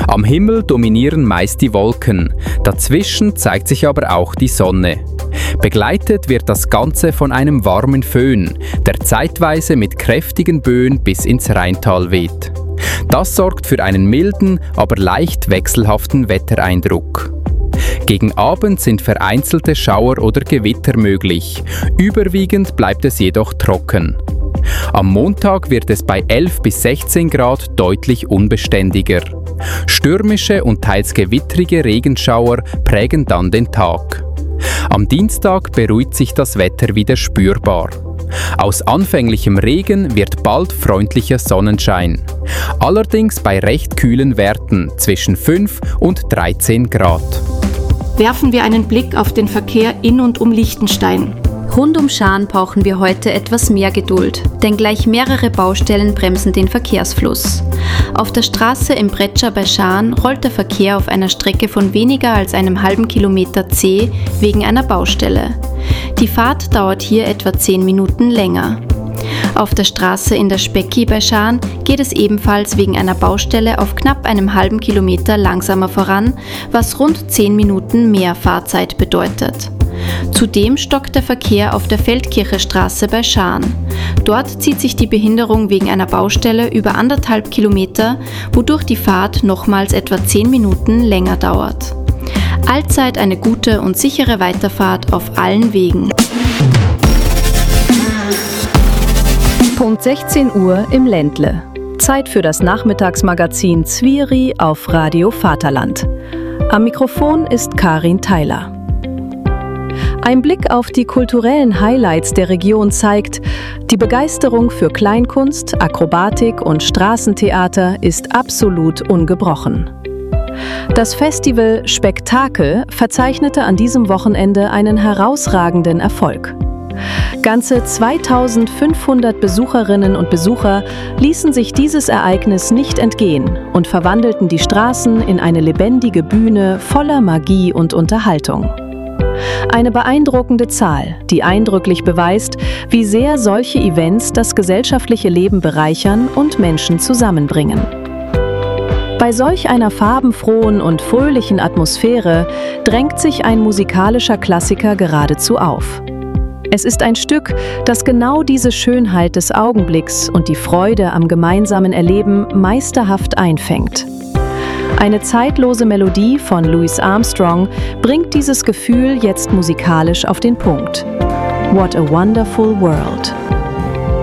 Am Himmel dominieren meist die Wolken, dazwischen zeigt sich aber auch die Sonne. Begleitet wird das Ganze von einem warmen Föhn, der zeitweise mit kräftigen Böen bis ins Rheintal weht. Das sorgt für einen milden, aber leicht wechselhaften Wettereindruck. Gegen Abend sind vereinzelte Schauer oder Gewitter möglich, überwiegend bleibt es jedoch trocken. Am Montag wird es bei 11 bis 16 Grad deutlich unbeständiger. Stürmische und teils gewittrige Regenschauer prägen dann den Tag. Am Dienstag beruhigt sich das Wetter wieder spürbar. Aus anfänglichem Regen wird bald freundlicher Sonnenschein. Allerdings bei recht kühlen Werten zwischen 5 und 13 Grad. Werfen wir einen Blick auf den Verkehr in und um Liechtenstein. Rund um Schaan brauchen wir heute etwas mehr Geduld, denn gleich mehrere Baustellen bremsen den Verkehrsfluss. Auf der Straße im Bretscher bei Schaan rollt der Verkehr auf einer Strecke von weniger als einem halben Kilometer zäh wegen einer Baustelle. Die Fahrt dauert hier etwa 10 Minuten länger. Auf der Straße in der Specki bei Schaan geht es ebenfalls wegen einer Baustelle auf knapp einem halben Kilometer langsamer voran, was rund 10 Minuten mehr Fahrzeit bedeutet. Zudem stockt der Verkehr auf der Feldkircher Straße bei Schaan. Dort zieht sich die Behinderung wegen einer Baustelle über 1,5 Kilometer, wodurch die Fahrt nochmals etwa 10 Minuten länger dauert. Allzeit eine gute und sichere Weiterfahrt auf allen Wegen. Punkt 16 Uhr im Ländle. Zeit für das Nachmittagsmagazin Zwieri auf Radio Vaterland. Am Mikrofon ist Karin Theiler. Ein Blick auf die kulturellen Highlights der Region zeigt, die Begeisterung für Kleinkunst, Akrobatik und Straßentheater ist absolut ungebrochen. Das Festival Spektakel verzeichnete an diesem Wochenende einen herausragenden Erfolg. Ganze 2500 Besucherinnen und Besucher ließen sich dieses Ereignis nicht entgehen und verwandelten die Straßen in eine lebendige Bühne voller Magie und Unterhaltung. Eine beeindruckende Zahl, die eindrücklich beweist, wie sehr solche Events das gesellschaftliche Leben bereichern und Menschen zusammenbringen. Bei solch einer farbenfrohen und fröhlichen Atmosphäre drängt sich ein musikalischer Klassiker geradezu auf. Es ist ein Stück, das genau diese Schönheit des Augenblicks und die Freude am gemeinsamen Erleben meisterhaft einfängt. Eine zeitlose Melodie von Louis Armstrong bringt dieses Gefühl jetzt musikalisch auf den Punkt. What a wonderful world.